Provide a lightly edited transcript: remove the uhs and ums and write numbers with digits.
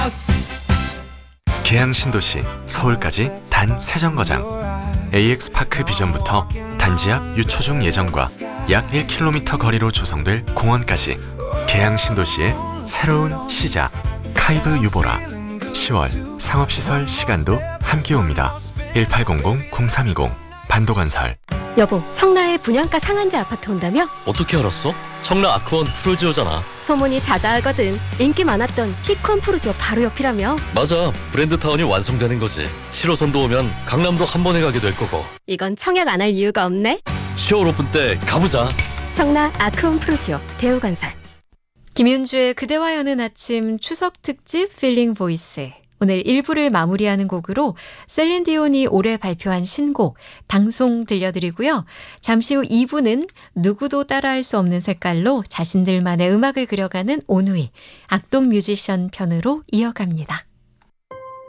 계양 신도시 서울까지 단 3정거장. AX파크 비전부터 단지 앞 유초중 예정과 약 1km 거리로 조성될 공원까지 계양 신도시의 새로운 시작. 카이브 유보라. 10월 상업시설 시간도 함께 옵니다. 1800-0320 반도건설. 여보, 청라에 분양가 상한제 아파트 온다며? 어떻게 알았어? 청라 아크원 푸르지오잖아. 소문이 자자하거든. 인기 많았던 피콘 푸르지오 바로 옆이라며? 맞아, 브랜드타운이 완성되는 거지. 7호선도 오면 강남도 한 번에 가게 될 거고. 이건 청약 안 할 이유가 없네. 10월 오픈 때 가보자. 청라 아크온 푸르지오 대우건설. 김윤주의 그대와 여는 아침 추석 특집 필링 보이스. 오늘 1부를 마무리하는 곡으로 셀린 디온이 올해 발표한 신곡 당송 들려드리고요. 잠시 후 2부는 누구도 따라할 수 없는 색깔로 자신들만의 음악을 그려가는 온누이 악동 뮤지션 편으로 이어갑니다.